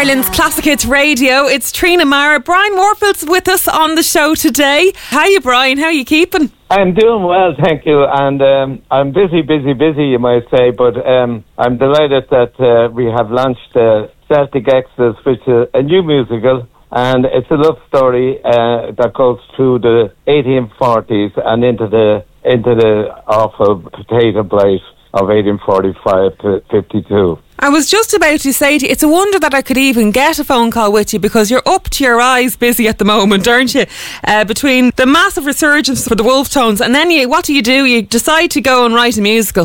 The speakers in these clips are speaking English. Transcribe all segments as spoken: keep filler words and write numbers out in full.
Ireland's Classic Hits Radio. It's Trina Mara. Brian Warfield's with us on the show today. How are you, Brian? How are you keeping? I'm doing well, thank you. And um, I'm busy, busy, busy, you might say. But um, I'm delighted that uh, we have launched uh, Celtic Exodus, which is a new musical. And it's a love story uh, that goes through the eighteen forties and into the into the awful potato blight of eighteen forty-five to fifty-two. I was just about to say to you, it's a wonder that I could even get a phone call with you, because you're up to your eyes busy at the moment, aren't you? Uh, between the massive resurgence for the Wolfe Tones, and then you, what do you do? You decide to go and write a musical.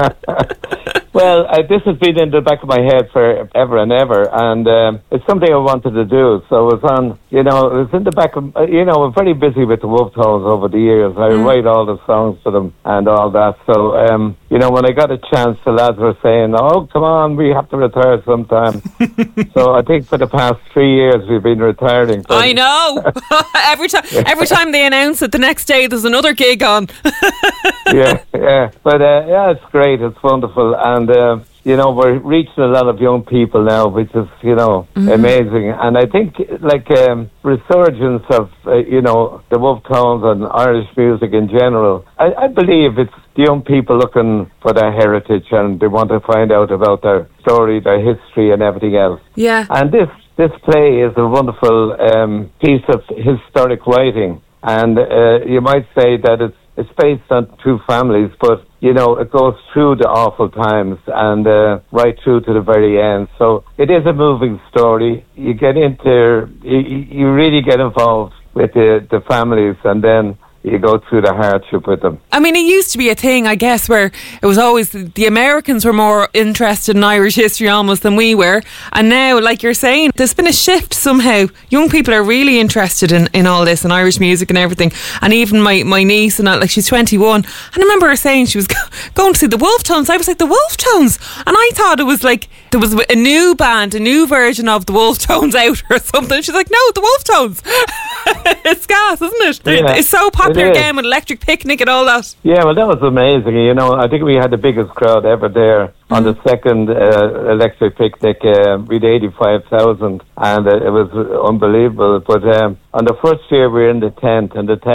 Well, uh, this has been in the back of my head for ever and ever, and um, it's something I wanted to do. So it was on, you know, it was in the back of, uh, you know, I'm very busy with the Wolfe Tones over the years. I mm. write all the songs for them and all that. So, um, you know, when I got a chance, the lads were saying, oh, come on, we have to retire sometime. So I think for the past three years we've been retiring. I know. every time, every time they announce it, the next day there's another gig on. yeah, yeah. But uh, yeah, it's great. It's wonderful, and uh, you know, we're reaching a lot of young people now, which is, you know, mm. amazing. And I think like um, resurgence of uh, you know, the Wolfe Tones and Irish music in general. I, I believe it's the young people looking for their heritage, and they want to find out about their story, their history, and everything else. Yeah. And this this play is a wonderful um, piece of historic writing, and uh, you might say that it's it's based on two families, but you know, it goes through the awful times and uh, right through to the very end. So it is a moving story. You get into, you, you really get involved with the, the families, and then you go through the hardship with them. I mean, it used to be a thing, I guess, where it was always the Americans were more interested in Irish history almost than we were. And now, like you're saying, there's been a shift somehow. Young people are really interested in, in all this and Irish music and everything. And even my, my niece, and like, she's twenty-one. And I remember her saying she was go- going to see the Wolfe Tones. I was like, the Wolfe Tones? And I thought it was like there was a new band, a new version of the Wolfe Tones out or something. She's like, no, the Wolfe Tones. It's gas, isn't it? Yeah, it's so popular again with Electric Picnic and all that. Yeah, well, that was amazing. You know, I think we had the biggest crowd ever there. Mm. On the second uh, Electric Picnic, uh, we had eighty-five thousand, and uh, it was unbelievable. But um, on the first year, we were in the tent, and the tent